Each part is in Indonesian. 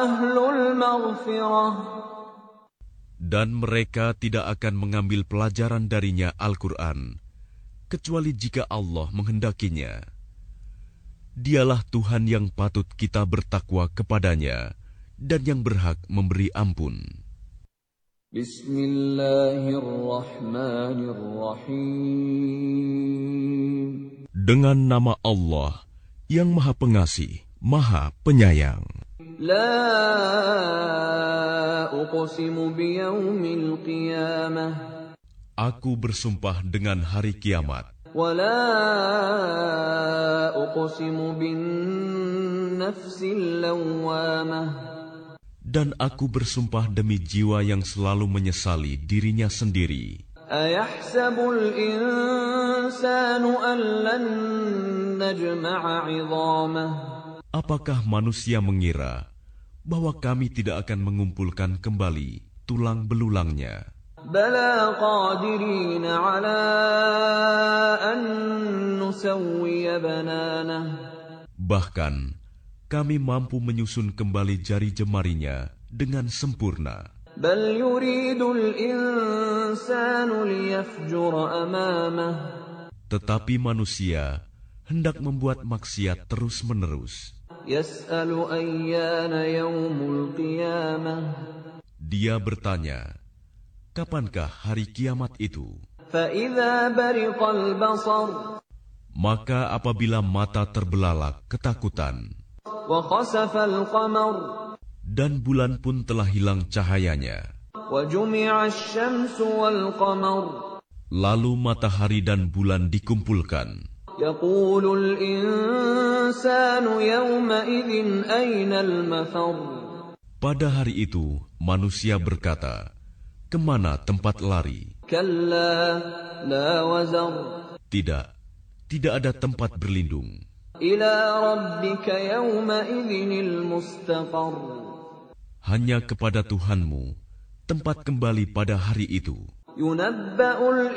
أهل المغفرة. Dan mereka tidak akan mengambil pelajaran darinya Al-Quran, kecuali jika Allah menghendakinya. Dialah Tuhan yang patut kita bertakwa kepadanya dan yang berhak memberi ampun. Bismillahirrahmanirrahim. Dengan nama Allah yang Maha Pengasih, Maha Penyayang. La uqsimu biyaumil qiyamah. Aku bersumpah dengan hari kiamat. Wa la uqsimu bin nafsil lawwamah. Dan aku bersumpah demi jiwa yang selalu menyesali dirinya sendiri. Ayahsabul insanu an lan najma'a 'idhamah. Apakah manusia mengira bahwa kami tidak akan mengumpulkan kembali tulang belulangnya? Bala qadirina 'ala an nusawwiya bananah. Bahkan kami mampu menyusun kembali jari jemarinya dengan sempurna. Bal yuridul insanu liyafjura amamah. Tetapi manusia hendak membuat maksiat terus-menerus. Yas'alu ayyana yaumul qiyamah. Dia bertanya, kapankah hari kiamat itu? Fa idza bariqal basar. Maka apabila mata terbelalak ketakutan, Wa khasafal qamar. dan bulan pun telah hilang cahayanya, Wa jumi'asy syamsu wal qamar. lalu matahari dan bulan dikumpulkan, Yaqulul insanu yawma idzin aynal mafar. pada hari itu manusia berkata, kemana tempat lari? Kalla la wazar. Tidak ada tempat berlindung. Ila rabbika yawma idzinil mustaqar. Hanya kepada Tuhanmu tempat kembali pada hari itu. Yunabba'ul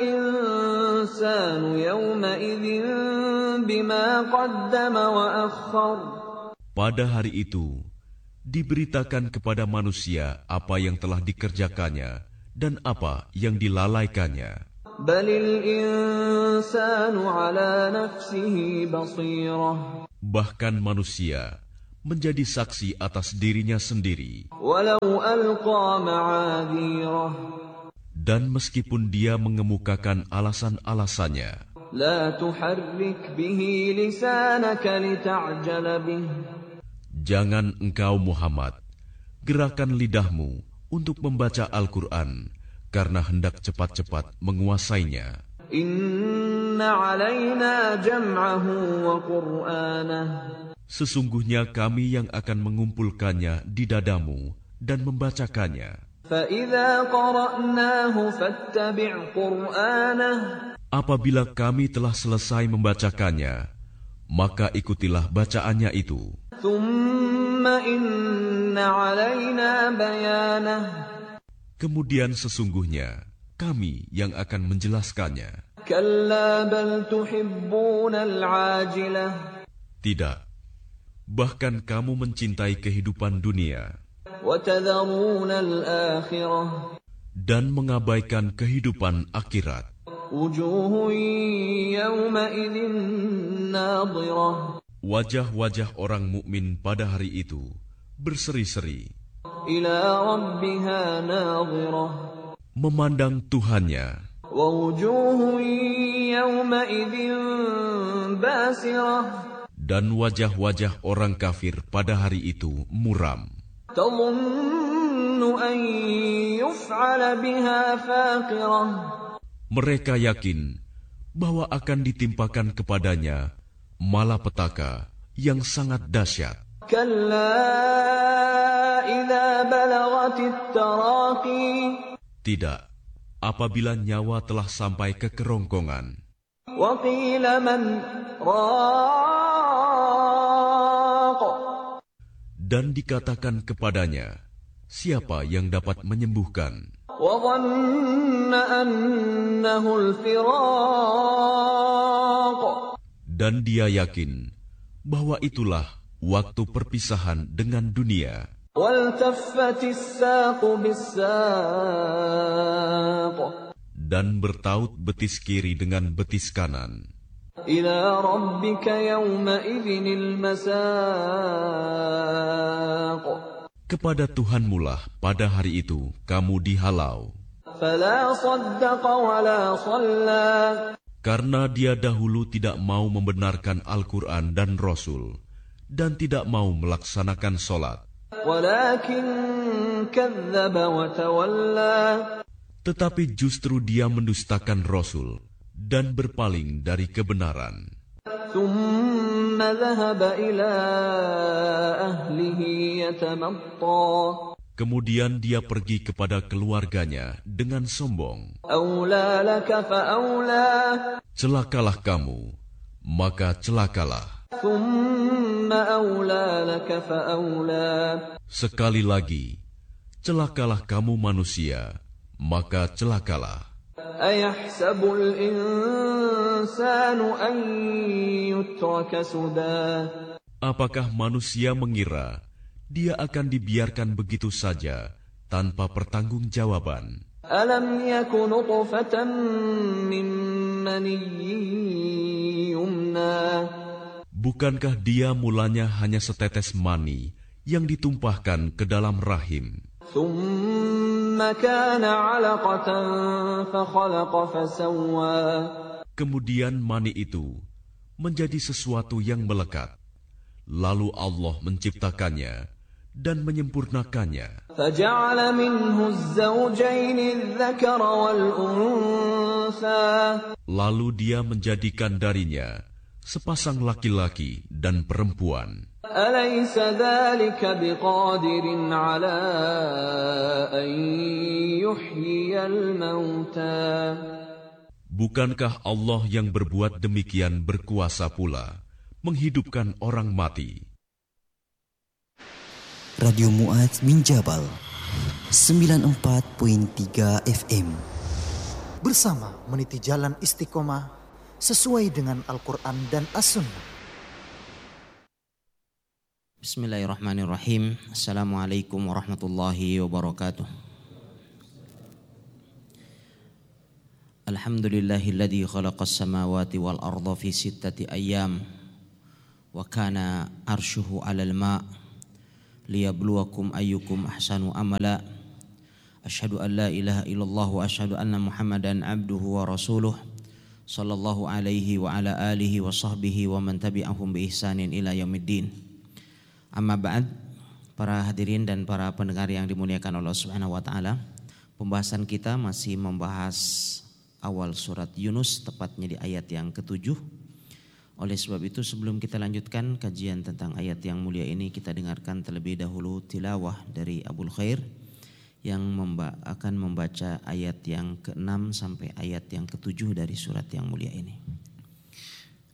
insanu yawma idzin bima qaddama wa akhkhar. Pada hari itu diberitakan kepada manusia apa yang telah dikerjakannya dan apa yang dilalaikannya. Balil insanu ala nafsihi basirah. Bahkan manusia menjadi saksi atas dirinya sendiri. Walau alqa ma'adhirah. Dan meskipun dia mengemukakan alasan-alasannya, La tuharrik bihi lisanaka lita'jala bih. jangan engkau Muhammad gerakan lidahmu untuk membaca Al-Quran karena hendak cepat-cepat menguasainya. Inna alaina jam'ahu wa qur'anah. Sesungguhnya kami yang akan mengumpulkannya di dadamu dan membacakannya. فَإِذَا قَرَأْنَاهُ فَاتَّبِعْ قُرْآنَهُ. Apabila kami telah selesai membacakannya, maka ikutilah bacaannya itu. ثُمَّ إِنَّ عَلَيْنَا بَيَانَهُ. Kemudian sesungguhnya kami yang akan menjelaskannya. كَلَّا بَلْ تُحِبُّونَ الْعَاجِلَةَ. Tidak, bahkan kamu mencintai kehidupan dunia وَتَذَرُونَ الْآخِرَةَ. dan mengabaikan kehidupan akhirat. وُجُوهٌ يَوْمَئِذٍ نَاضِرَةٌ. Wajah-wajah orang mukmin pada hari itu berseri-seri, إِلَى رَبِّهَا نَاظِرَةٌ. memandang Tuhannya. وَوُجُوهٌ يَوْمَئِذٍ بَاسِرَةٌ. Dan wajah-wajah orang kafir pada hari itu muram. تَظُنُّ أَن يُفْعَلَ بِهَا فَاقِرَةٌ. Mereka yakin bahwa akan ditimpakan kepadanya malapetaka yang sangat dahsyat. كَلَّا إِذَا بَلَغَتِ التَّرَاقِي. Tidak, apabila nyawa telah sampai ke kerongkongan, وَقِيلَ مَنْ رَاقٍ. dan dikatakan kepadanya, siapa yang dapat menyembuhkan? وَظَنَّ أَنَّهُ الْفِرَاقُ. Dan dia yakin bahwa itulah waktu perpisahan dengan dunia. وَالْتَفَّتِ السَّاقُ بِالسَّاقِ Dan bertaut betis kiri dengan betis kanan. إِلَى رَبِّكَ يَوْمَئِذٍ الْمَسَاقُ Kepada Tuhanmulah pada hari itu kamu dihalau. فَلَا صَدَّقَ وَلَا صَلَّى Karena dia dahulu tidak mau membenarkan Al-Quran dan Rasul, dan tidak mau melaksanakan sholat. وَلَكِنْ كَذَّبَ وَتَوَلَّى Tetapi justru dia mendustakan Rasul dan berpaling dari kebenaran. ثُمَّ ذَهَبَ إِلَى أَهْلِهِ يَتَمَطَّى Kemudian dia pergi kepada keluarganya dengan sombong. أَوْلَى لَكَ فَأَوْلَى Celakalah kamu, maka celakalah. ثُمَّ أَوْلَى لَكَ فَأَوْلَى Sekali lagi, celakalah kamu manusia, maka celakalah. أَيَحْسَبُ الْإِنسَانُ أَن يُتْرَكَ سُدًى Apakah manusia mengira dia akan dibiarkan begitu saja tanpa pertanggungjawaban? أَلَمْ يَكُ نُطْفَةً مِّن مَّنِيٍّ يُمْنَىٰ Bukankah dia mulanya hanya setetes mani yang ditumpahkan ke dalam rahim? ثُمَّ كَانَ عَلَقَةً فَخَلَقَ فَسَوَّىٰ Kemudian mani itu menjadi sesuatu yang melekat. Lalu Allah menciptakannya dan menyempurnakannya. فَجَعَلَ مِنْهُ الزَّوْجَيْنِ الذَّكَرَ وَالْأُنثَىٰ Lalu dia menjadikan darinya sepasang laki-laki dan perempuan. أَلَيْسَ ذَلِكَ بِقَادِرٍ عَلَىٰ أَن يُحْيِيَ الْمَوْتَىٰ Bukankah Allah yang berbuat demikian berkuasa pula menghidupkan orang mati? Radio Mu'adz bin Jabal 94.3 FM bersama meniti jalan istiqomah sesuai dengan Al-Quran dan As-Sunnah. Bismillahirrahmanirrahim. Assalamualaikum warahmatullahi wabarakatuh. Alhamdulillahilladzi khalaqas samawati wal arda fi sittati ayyam wa kana arshuhu 'alal ma' liyabluwakum ayyukum ahsanu amala. Asyhadu an la ilaha illallah wa asyhadu anna Muhammadan abduhu wa rasuluh sallallahu alaihi wa ala alihi wa sahbihi wa man tabi'ahum bi ihsanin ila yaumiddin. Amma ba'd, para hadirin dan para pendengar yang dimuliakan Allah Subhanahu wa taala. Pembahasan kita masih membahas awal surat Yunus, tepatnya di ayat yang ke-7. Oleh sebab itu, sebelum kita lanjutkan kajian tentang ayat yang mulia ini, kita dengarkan terlebih dahulu tilawah dari Abul Khair yang akan membaca ayat yang ke-6 sampai ayat yang ke-7 dari surat yang mulia ini.